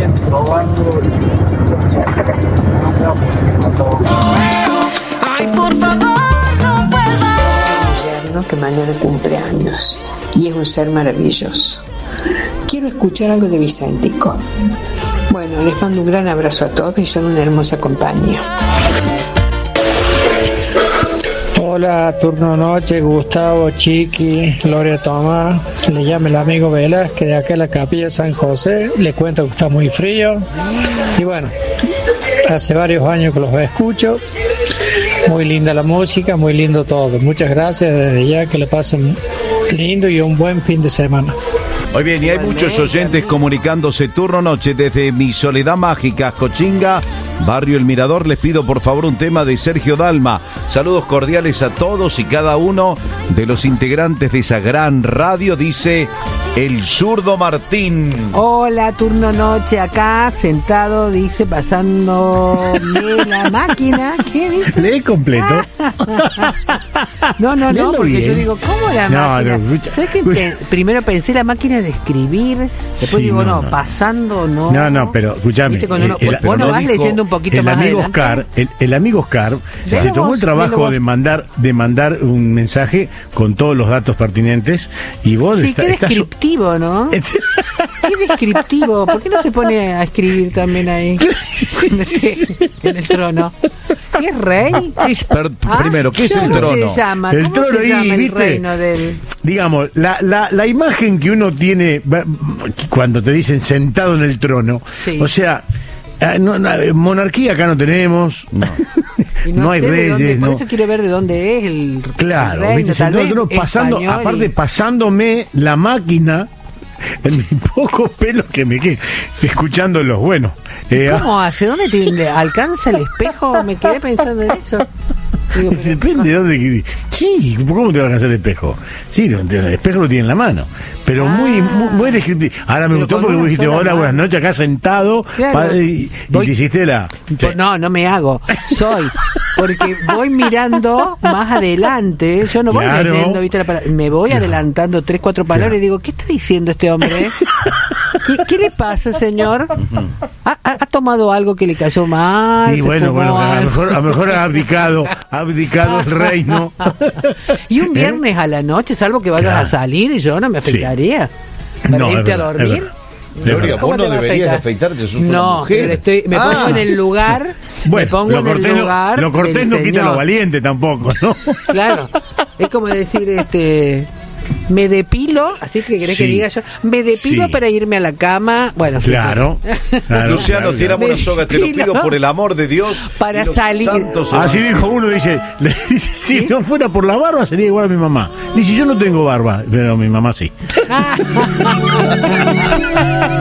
Ay, por favor, no vuelvas. Que mañana cumpleaños y es un ser maravilloso. Quiero escuchar algo de Vicentico. Bueno, les mando un gran abrazo a todos y son una hermosa compañía. Hola, turno noche, Gustavo, Chiqui, Gloria Tomás. Le llama el amigo Velas, que de acá en la capilla de San José. Le cuento que está muy frío. Y bueno, hace varios años que los escucho. Muy linda la música, muy lindo todo. Muchas gracias desde ya, que le pasen lindo y un buen fin de semana. Muy bien, y hay muchos oyentes comunicándose turno noche desde Mi Soledad Mágica, Cochinga, Barrio El Mirador. Les pido por favor un tema de Sergio Dalma. Saludos cordiales a todos y cada uno de los integrantes de esa gran radio, dice el zurdo Martín. Hola, turno noche acá, sentado, dice, pasándome la máquina. ¿Qué dice? Lee completo. No, Léelo porque bien. yo digo, ¿cómo la máquina? ¿Sabes qué? Primero pensé la máquina de escribir, después Sí, digo, no. pasando no. No, pero escúchame. ¿Viste? Cuando uno, pero vos no no vas dijo leyendo un poquito El más amigo adelante. Oscar, el amigo Oscar se Léelo tomó vos, el trabajo léelo de mandar un mensaje con todos los datos pertinentes y vos Sí, qué descriptivo, ¿no? Qué descriptivo. ¿Por qué no se pone a escribir también ahí? En el trono. ¿Qué es rey? Primero, ¿qué es el trono? ¿Cómo se llama? El ¿Cómo trono se llama ahí, el ¿viste? reino del...? Digamos, la imagen que uno tiene cuando te dicen sentado en el trono, Sí. o sea, monarquía acá no tenemos, Y no hay sé de dónde, reyes, por no. eso quiero ver de dónde es el Claro, reino, viste, tal sentado en vez el trono, pasando, español aparte y- pasándome la máquina en mis pocos pelos que me quedé escuchándolos. Bueno, ¿Cómo hace? ¿Dónde le alcanza el espejo? Me quedé pensando en eso. Digo, pero- depende de dónde. Sí, ¿cómo te va a alcanzar el espejo? Sí, el espejo lo tiene en la mano. Pero muy descriptivo. Ahora me Pero gustó con porque una vos dijiste, sola hola, buenas mano. noches, acá sentado. Claro. Y Voy- te hiciste la. Pues no me hago, soy, porque voy mirando más adelante, yo no voy Claro. leyendo, ¿viste? Me voy adelantando 3, 4 palabras y digo, ¿qué está diciendo este hombre? ¿Qué le pasa, señor? ¿Ha tomado algo que le cayó mal? Y ¿Se bueno, fumó a algo? lo mejor ha abdicado el reino. Y un viernes a la noche, salvo que vayas Claro. a salir, yo no me afeitaría. Para No, es irte a verdad, es dormir. verdad. Gloria, ¿Cómo vos no te va a deberías afeitar? afeitarte, sos una No, mujer. pero me pongo en el lugar. Me Bueno, pongo lo en el cortés, lugar. lo cortés del no quita señor. lo valiente tampoco, ¿no? Claro, es como decir, me depilo, así que querés Sí. que diga yo, me depilo Sí. para irme a la cama, bueno, sí, Claro. Claro, Luciano, claro, tirame Me una soga, te lo pido despilo. por el amor de Dios. Para y los salir. santos Así hermanos. dijo uno, dice, si no fuera por la barba sería igual a mi mamá. Dice, yo no tengo barba, pero mi mamá sí.